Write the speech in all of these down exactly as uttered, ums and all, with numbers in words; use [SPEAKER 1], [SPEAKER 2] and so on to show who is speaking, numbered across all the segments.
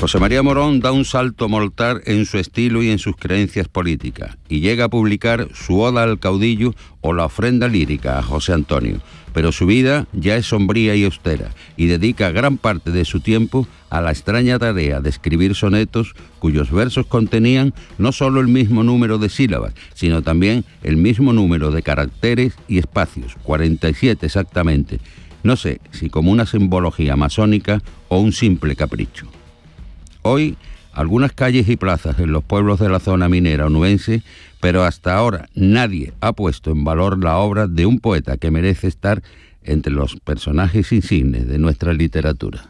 [SPEAKER 1] José María Morón da un salto mortal en su estilo y en sus creencias políticas y llega a publicar su Oda al Caudillo o la ofrenda lírica a José Antonio, pero su vida ya es sombría y austera y dedica gran parte de su tiempo a la extraña tarea de escribir sonetos cuyos versos contenían no solo el mismo número de sílabas, sino también el mismo número de caracteres y espacios, cuarenta y siete exactamente, no sé si como una simbología masónica o un simple capricho. Hoy, algunas calles y plazas en los pueblos de la zona minera onubense, pero hasta ahora nadie ha puesto en valor la obra de un poeta que merece estar entre los personajes insignes de nuestra literatura.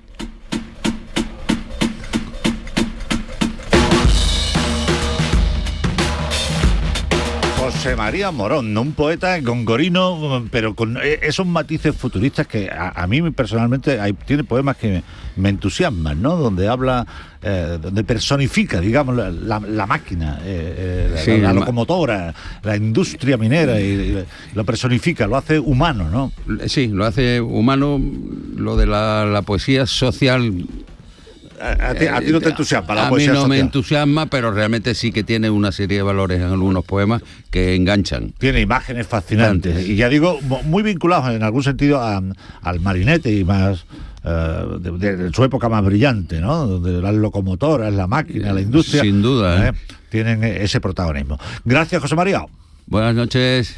[SPEAKER 2] José María Morón, un poeta gongorino, pero con esos matices futuristas que a, a mí personalmente hay, tiene poemas que me, me entusiasman, ¿no? Donde habla, eh, donde personifica, digamos, la, la, la máquina, eh, eh, sí, la, la locomotora, la industria minera, y, y lo personifica, lo hace humano, ¿no?
[SPEAKER 1] Sí, lo hace humano, lo de la, la poesía social.
[SPEAKER 2] A, a, ti, a ti no te entusiasma la poesía social.
[SPEAKER 1] A mí no me entusiasma, pero realmente sí que tiene una serie de valores en algunos poemas que enganchan.
[SPEAKER 2] Tiene imágenes fascinantes. Antes. Y ya digo, muy vinculados en algún sentido a, al marinete y más uh, de, de, de su época más brillante, ¿no? Donde las locomotoras, la máquina, la industria.
[SPEAKER 1] Sin duda. ¿eh?
[SPEAKER 2] Eh, tienen ese protagonismo. Gracias, José María.
[SPEAKER 1] Buenas noches.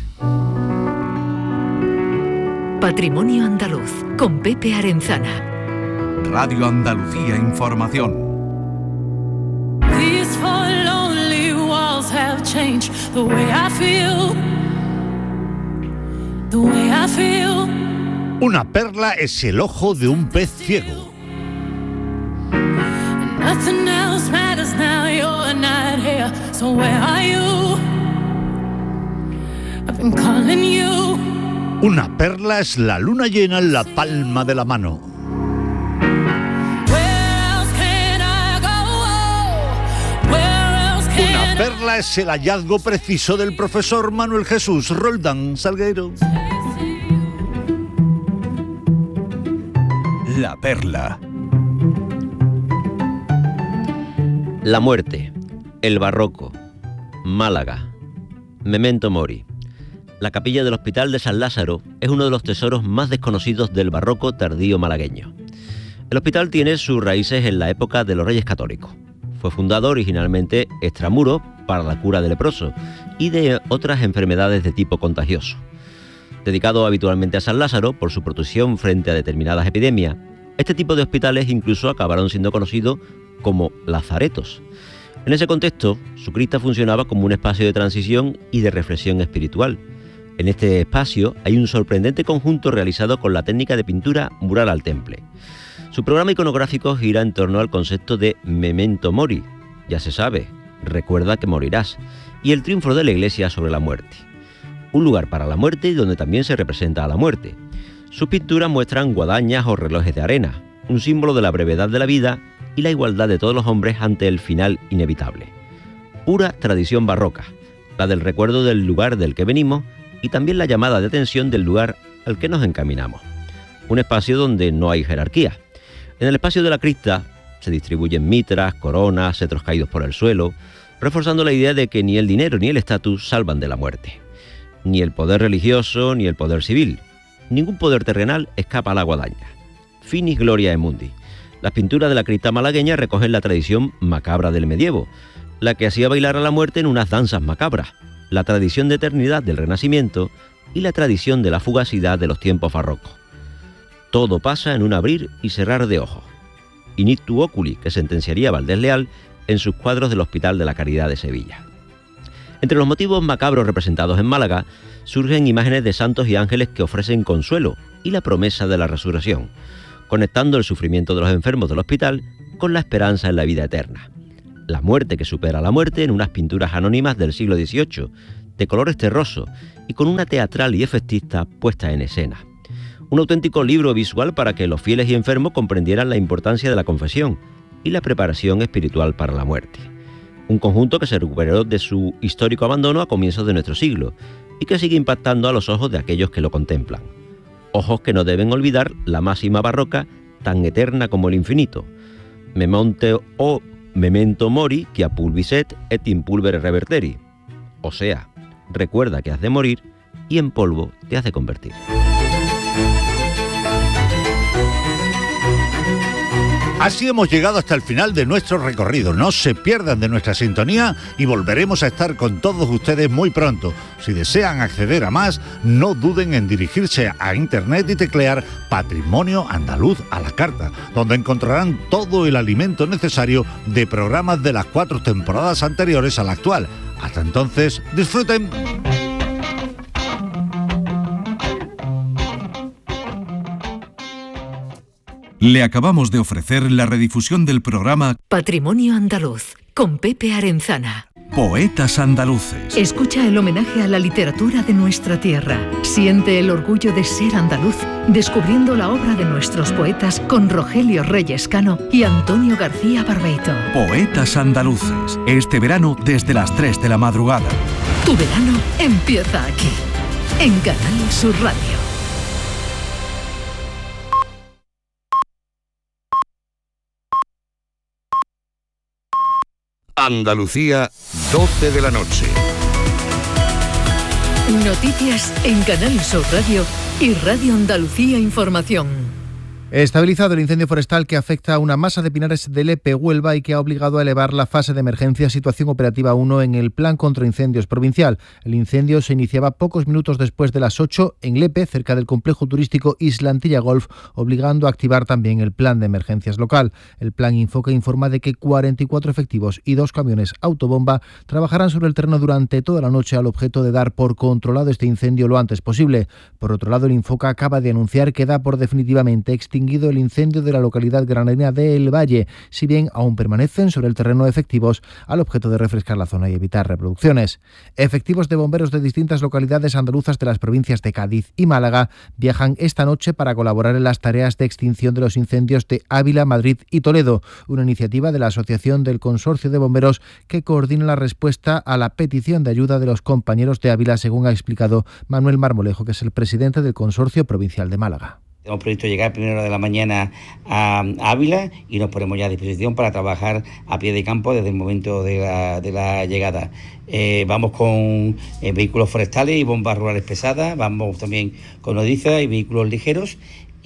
[SPEAKER 3] Patrimonio Andaluz, con Pepe Arenzana.
[SPEAKER 4] Radio Andalucía Información.
[SPEAKER 5] These four lonely walls have changed the way I feel. The way I feel.
[SPEAKER 2] Una perla es el ojo de un pez ciego.
[SPEAKER 5] And nothing else matters now, you're not here. So where are you? I've been calling you.
[SPEAKER 2] Una perla es la luna llena en la palma de la mano. Una perla es el hallazgo preciso del profesor Manuel Jesús Roldán Salgueiro.
[SPEAKER 4] La perla.
[SPEAKER 6] La muerte, el barroco, Málaga, Memento Mori. La capilla del Hospital de San Lázaro es uno de los tesoros más desconocidos del barroco tardío malagueño. El hospital tiene sus raíces en la época de los Reyes Católicos. Fue fundado originalmente extramuro para la cura de leprosos y de otras enfermedades de tipo contagioso. Dedicado habitualmente a San Lázaro por su protección frente a determinadas epidemias, este tipo de hospitales incluso acabaron siendo conocidos como lazaretos. En ese contexto, su cripta funcionaba como un espacio de transición y de reflexión espiritual. En este espacio hay un sorprendente conjunto realizado con la técnica de pintura mural al temple. Su programa iconográfico gira en torno al concepto de Memento Mori, ya se sabe, recuerda que morirás, y el triunfo de la Iglesia sobre la muerte. Un lugar para la muerte y donde también se representa a la muerte. Sus pinturas muestran guadañas o relojes de arena, un símbolo de la brevedad de la vida y la igualdad de todos los hombres ante el final inevitable. Pura tradición barroca, la del recuerdo del lugar del que venimos y también la llamada de atención del lugar al que nos encaminamos. Un espacio donde no hay jerarquía. En el espacio de la cripta se distribuyen mitras, coronas, cetros caídos por el suelo, reforzando la idea de que ni el dinero ni el estatus salvan de la muerte. Ni el poder religioso ni el poder civil. Ningún poder terrenal escapa a la guadaña. Finis gloria mundi. Las pinturas de la cripta malagueña recogen la tradición macabra del medievo, la que hacía bailar a la muerte en unas danzas macabras, la tradición de eternidad del Renacimiento y la tradición de la fugacidad de los tiempos barrocos. Todo pasa en un abrir y cerrar de ojos. Initu oculi, que sentenciaría Valdés Leal en sus cuadros del Hospital de la Caridad de Sevilla. Entre los motivos macabros representados en Málaga surgen imágenes de santos y ángeles que ofrecen consuelo y la promesa de la resurrección, conectando el sufrimiento de los enfermos del hospital con la esperanza en la vida eterna. La muerte que supera la muerte en unas pinturas anónimas del siglo dieciocho, de colores terrosos y con una teatral y efectista puesta en escena. Un auténtico libro visual para que los fieles y enfermos comprendieran la importancia de la confesión y la preparación espiritual para la muerte. Un conjunto que se recuperó de su histórico abandono a comienzos de nuestro siglo y que sigue impactando a los ojos de aquellos que lo contemplan. Ojos que no deben olvidar la máxima barroca tan eterna como el infinito. Memento o memento mori que a pulviset et in pulvere reverteri. O sea, recuerda que has de morir y en polvo te has de convertir.
[SPEAKER 2] Así hemos llegado hasta el final de nuestro recorrido. No se pierdan de nuestra sintonía y volveremos a estar con todos ustedes muy pronto. Si desean acceder a más, no duden en dirigirse a internet y teclear Patrimonio Andaluz a la carta, donde encontrarán todo el alimento necesario de programas de las cuatro temporadas anteriores a la actual. Hasta entonces, disfruten.
[SPEAKER 4] Le acabamos de ofrecer la redifusión del programa
[SPEAKER 3] Patrimonio Andaluz, con Pepe Arenzana.
[SPEAKER 4] Poetas Andaluces.
[SPEAKER 3] Escucha el homenaje a la literatura de nuestra tierra. Siente el orgullo de ser andaluz, descubriendo la obra de nuestros poetas con Rogelio Reyes Cano y Antonio García Barbeito.
[SPEAKER 4] Poetas Andaluces. Este verano desde las tres de la madrugada.
[SPEAKER 3] Tu verano empieza aquí, en Canal Sur Radio.
[SPEAKER 7] Andalucía, doce de la noche.
[SPEAKER 3] Noticias en Canal Sur Radio y Radio Andalucía Información.
[SPEAKER 8] Estabilizado el incendio forestal que afecta a una masa de pinares de Lepe, Huelva, y que ha obligado a elevar la fase de emergencia situación operativa uno en el Plan contra Incendios provincial. El incendio se iniciaba pocos minutos después de las ocho en Lepe, cerca del complejo turístico Isla Antilla Golf, obligando a activar también el plan de emergencias local. El plan Infoca informa de que cuarenta y cuatro efectivos y dos camiones autobomba trabajarán sobre el terreno durante toda la noche al objeto de dar por controlado este incendio lo antes posible. Por otro lado, el Infoca acaba de anunciar que da por definitivamente extinguido el incendio de la localidad granadina de El Valle, si bien aún permanecen sobre el terreno efectivos al objeto de refrescar la zona y evitar reproducciones. Efectivos de bomberos de distintas localidades andaluzas de las provincias de Cádiz y Málaga viajan esta noche para colaborar en las tareas de extinción de los incendios de Ávila, Madrid y Toledo, una iniciativa de la Asociación del Consorcio de Bomberos que coordina la respuesta a la petición de ayuda de los compañeros de Ávila, según ha explicado Manuel Marmolejo, que es el presidente del Consorcio Provincial de Málaga.
[SPEAKER 9] Hemos previsto llegar a primera hora de la mañana a Ávila y nos ponemos ya a disposición para trabajar a pie de campo desde el momento de la, de la llegada. Eh, vamos con eh, vehículos forestales y bombas rurales pesadas, vamos también con nodrizas y vehículos ligeros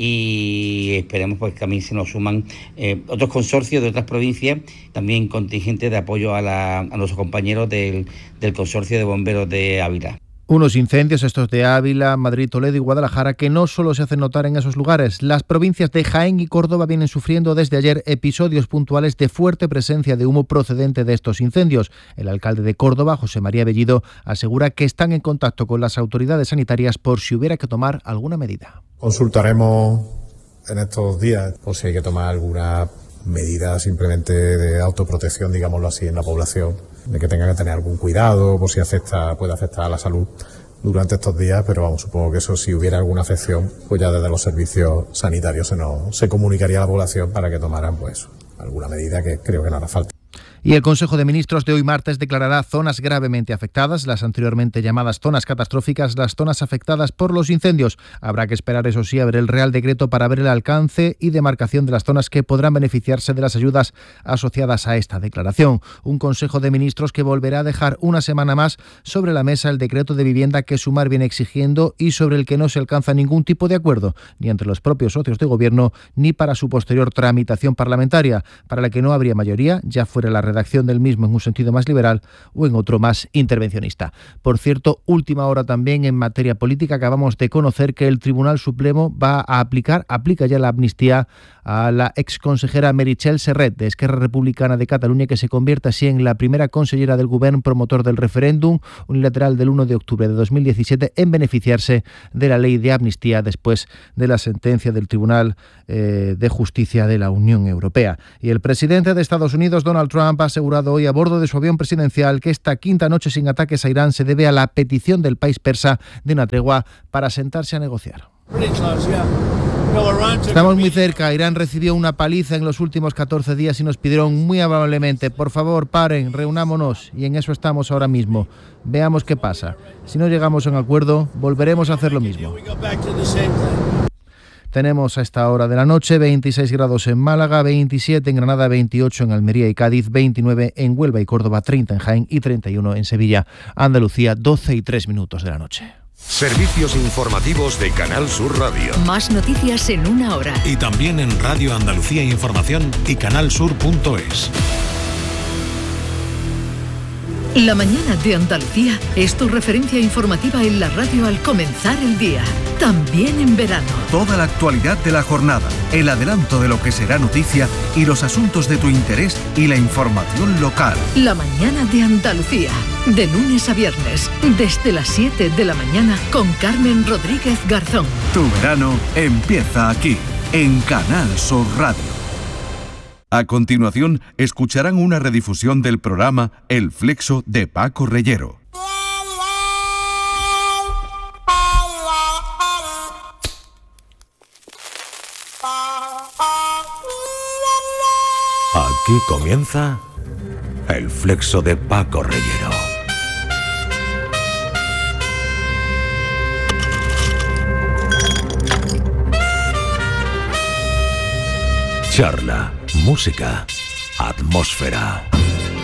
[SPEAKER 9] y esperemos pues, que también se nos suman eh, otros consorcios de otras provincias, también contingentes de apoyo a, la, a nuestros compañeros del, del Consorcio de Bomberos de Ávila.
[SPEAKER 8] Unos incendios, estos de Ávila, Madrid, Toledo y Guadalajara, que no solo se hacen notar en esos lugares. Las provincias de Jaén y Córdoba vienen sufriendo desde ayer episodios puntuales de fuerte presencia de humo procedente de estos incendios. El alcalde de Córdoba, José María Bellido, asegura que están en contacto con las autoridades sanitarias por si hubiera que tomar alguna medida.
[SPEAKER 10] Consultaremos en estos días por si hay que tomar alguna medida simplemente de autoprotección, digámoslo así, en la población, de que tengan que tener algún cuidado por si afecta, puede afectar a la salud durante estos días, pero vamos, supongo que eso, si hubiera alguna afección, pues ya desde los servicios sanitarios se nos se comunicaría a la población para que tomaran pues alguna medida, que creo que no hará falta.
[SPEAKER 8] Y el Consejo de Ministros de hoy martes declarará zonas gravemente afectadas, las anteriormente llamadas zonas catastróficas, las zonas afectadas por los incendios. Habrá que esperar, eso sí, a ver el Real Decreto para ver el alcance y demarcación de las zonas que podrán beneficiarse de las ayudas asociadas a esta declaración. Un Consejo de Ministros que volverá a dejar una semana más sobre la mesa el decreto de vivienda que Sumar viene exigiendo y sobre el que no se alcanza ningún tipo de acuerdo, ni entre los propios socios de gobierno, ni para su posterior tramitación parlamentaria, para la que no habría mayoría, ya fuera la redacción del mismo en un sentido más liberal o en otro más intervencionista. Por cierto, última hora también en materia política, acabamos de conocer que el Tribunal Supremo va a aplicar, aplica ya la amnistía a la exconsejera Meritxell Serret, de Esquerra Republicana de Cataluña, que se convierte así en la primera consellera del Govern promotor del referéndum unilateral del uno de octubre de dos mil diecisiete en beneficiarse de la ley de amnistía después de la sentencia del Tribunal eh, de Justicia de la Unión Europea. Y el presidente de Estados Unidos, Donald Trump, ha asegurado hoy a bordo de su avión presidencial que esta quinta noche sin ataques a Irán se debe a la petición del país persa de una tregua para sentarse a negociar. Estamos muy cerca. Irán recibió una paliza en los últimos catorce días y nos pidieron muy amablemente, por favor, paren, reunámonos, y en eso estamos ahora mismo. Veamos qué pasa. Si no llegamos a un acuerdo, volveremos a hacer lo mismo. Tenemos a esta hora de la noche veintiséis grados en Málaga, veintisiete en Granada, veintiocho en Almería y Cádiz, veintinueve en Huelva y Córdoba, treinta en Jaén y treinta y uno en Sevilla. Andalucía, doce y tres minutos de la noche.
[SPEAKER 7] Servicios informativos de Canal Sur Radio.
[SPEAKER 3] Más noticias en una hora.
[SPEAKER 11] Y también en Radio Andalucía Información y canalsur punto es.
[SPEAKER 3] La mañana de Andalucía es tu referencia informativa en la radio al comenzar el día, también en verano.
[SPEAKER 4] Toda la actualidad de la jornada, el adelanto de lo que será noticia y los asuntos de tu interés y la información local.
[SPEAKER 3] La mañana de Andalucía, de lunes a viernes, desde las siete de la mañana con Carmen Rodríguez Garzón.
[SPEAKER 4] Tu verano empieza aquí, en Canal Sur Radio. A continuación, escucharán una redifusión del programa El Flexo de Paco Reyero.
[SPEAKER 12] Aquí comienza El Flexo de Paco Reyero. Charla, música, atmósfera.